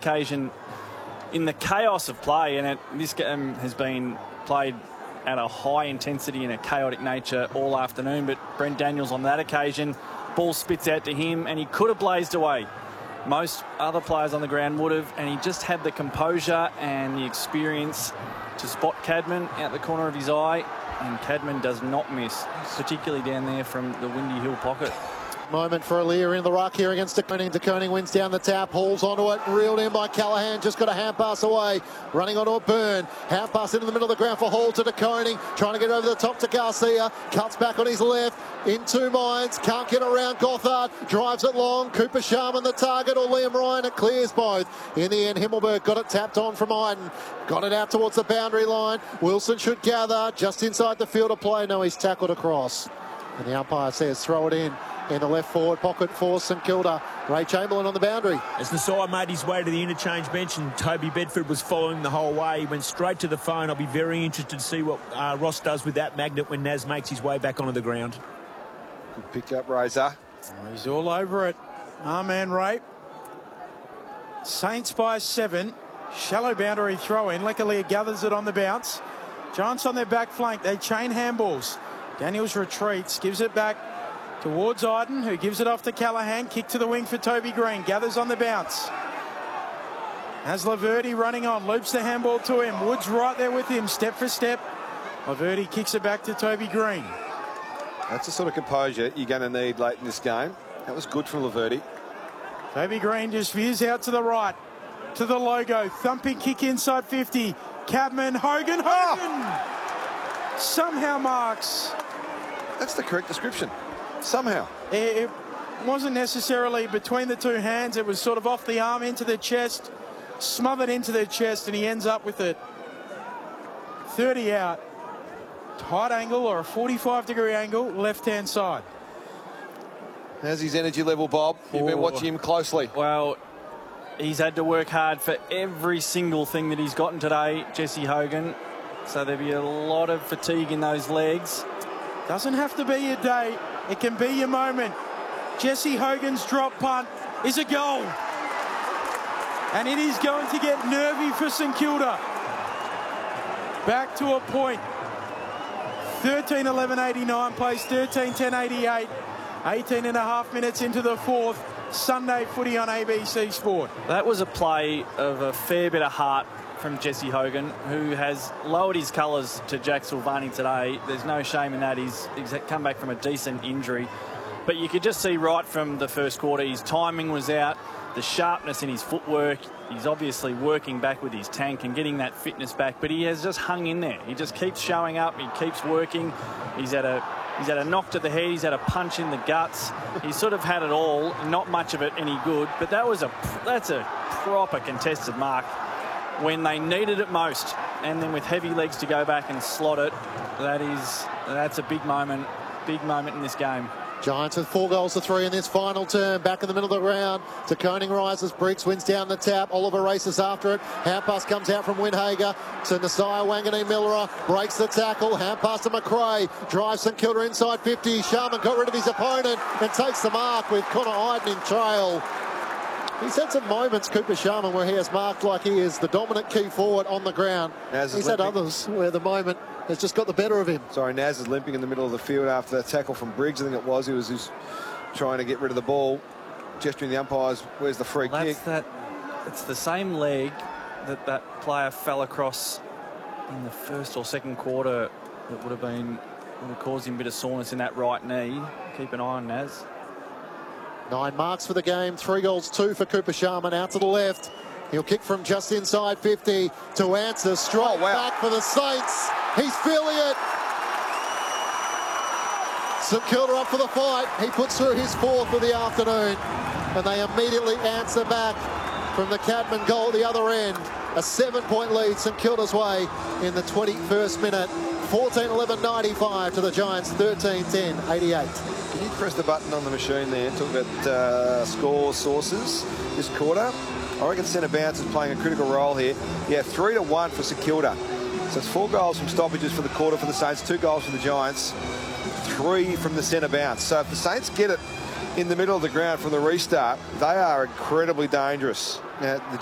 occasion in the chaos of play, and this game has been played at a high intensity and a chaotic nature all afternoon, but Brent Daniels on that occasion, ball spits out to him and he could have blazed away. Most other players on the ground would have, and he just had the composure and the experience to spot Cadman out the corner of his eye, and Cadman does not miss, particularly down there from the Windy Hill pocket. Moment for Aliir in the ruck here against De Koning. De Koning wins down the tap, hauls onto it, reeled in by Callaghan, just got a hand pass away, running onto a Burn. Hand pass into the middle of the ground for Hall to De Koning, trying to get over the top to Garcia, cuts back on his left, in two minds, can't get around Gothard, drives it long, Cooper Sharman the target, or Liam Ryan, it clears both. In the end, Himmelberg got it tapped on from Iden, got it out towards the boundary line. Wilson should gather, just inside the field of play, no, he's tackled across. And the umpire says throw it in the left forward pocket for St Kilda. Ray Chamberlain on the boundary. As Nasai made his way to the interchange bench and Toby Bedford was following the whole way, he went straight to the phone. I'll be very interested to see what Ross does with that magnet when Naz makes his way back onto the ground. Good pick up, Razor. He's all over it. man Ray. Saints by 7. Shallow boundary throw in. Leclerc gathers it on the bounce. Giants on their back flank. They chain handballs. Daniels retreats, gives it back towards Iden, who gives it off to Callaghan. Kick to the wing for Toby Green. Gathers on the bounce. As Laverty running on, loops the handball to him. Woods right there with him, step for step. Laverty kicks it back to Toby Green. That's the sort of composure you're going to need late in this game. That was good from Laverty. Toby Green just veers out to the right, to the logo. Thumping kick inside 50. Cadman, Hogan. Somehow marks. That's the correct description. Somehow. It wasn't necessarily between the two hands. It was sort of off the arm into the chest, smothered into the chest, and he ends up with it 30 out. Tight angle or a 45-degree angle, left-hand side. How's his energy level, Bob? You've been watching him closely. Well, he's had to work hard for every single thing that he's gotten today, Jesse Hogan. So there'll be a lot of fatigue in those legs. Doesn't have to be your day. It can be your moment. Jesse Hogan's drop punt is a goal. And it is going to get nervy for St Kilda. Back to a point. 13-11-89 plays 13-10-88. 18 and a half minutes into the fourth. Sunday footy on ABC Sport. That was a play of a fair bit of heart from Jesse Hogan, who has lowered his colours to Jack Silvani today. There's no shame in that. He's come back from a decent injury. But you could just see right from the first quarter, his timing was out, the sharpness in his footwork. He's obviously working back with his tank and getting that fitness back, but he has just hung in there. He just keeps showing up. He keeps working. He's had a knock to the head. He's had a punch in the guts. He's sort of had it all. Not much of it any good, but that's a proper contested mark when they needed it most, and then with heavy legs to go back and slot it, that's a big moment in this game. Giants with 4 goals to 3 in this final term. Back in the middle of the ground. De Koning rises. Briggs wins down the tap. Oliver races after it. Hand pass comes out from Windhager to Nasiah Wanganeen-Millerer. Breaks the tackle. Hand pass to McRae. Drives St Kilda inside 50. Sharman got rid of his opponent and takes the mark with Connor Iden in trail. He's had some moments, Cooper Sharman, where he has marked like he is the dominant key forward on the ground. He's had others where the moment has just got the better of him. Sorry, Naz is limping in the middle of the field after that tackle from Briggs. I think it was. He was trying to get rid of the ball, gesturing the umpires. Where's the free kick? It's the same leg that player fell across in the first or second quarter. That would have caused him a bit of soreness in that right knee. Keep an eye on Naz. 9 marks for the game, 3 goals, 2 for Cooper Sharman. Out to the left. He'll kick from just inside 50 to answer. Straight back for the Saints. He's feeling it. St Kilda up for the fight. He puts through his 4th of the afternoon. And they immediately answer back from the Cadman goal at the other end. A 7-point lead St Kilda's way in the 21st minute. 14-11-95 to the Giants, 13-10-88. Can you press the button on the machine there? Talk about score sources this quarter. I reckon centre bounce is playing a critical role here. Yeah, 3-1 for St Kilda. So it's 4 goals from stoppages for the quarter for the Saints, 2 goals for the Giants, 3 from the centre bounce. So if the Saints get it in the middle of the ground from the restart, they are incredibly dangerous. Now, the